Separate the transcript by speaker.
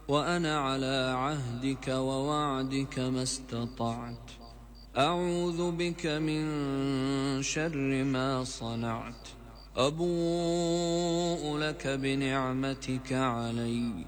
Speaker 1: وأنا على عهدك ووعدك ما استطعت. أعوذ بك من شر ما صنعت. أبوء لك بنعمتك علي